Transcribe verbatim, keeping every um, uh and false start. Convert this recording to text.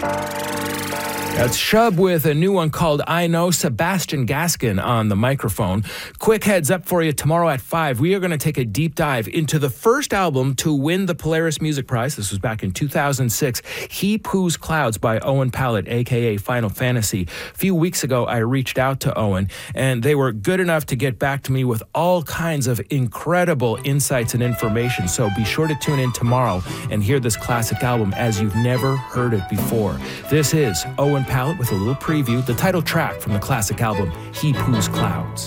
That's Shub with a new one called I Know, Sebastian Gaskin on the microphone. Quick heads up for you, tomorrow at five, we are going to take a deep dive into the first album to win the Polaris Music Prize. This was back in two thousand six, He Poos Clouds by Owen Pallett, a k a. Final Fantasy. A few weeks ago, I reached out to Owen, and they were good enough to get back to me with all kinds of incredible insights and information. So be sure to tune in tomorrow and hear this classic album as you've never heard it before. This is Owen Pallett with a little preview, the title track from the classic album, He Poos Clouds.